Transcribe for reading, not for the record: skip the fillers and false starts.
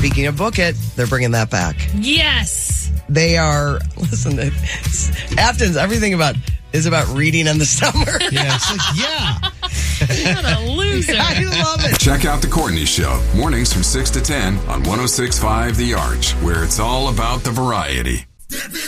speaking of Book It, they're bringing that back. Yes. They are, listen, Afton's everything is about reading in the summer. Yeah, it's like, yeah. What a loser. I love it. Check out The Courtney Show, mornings from 6 to 10 on 106.5 The Arch, where it's all about the variety.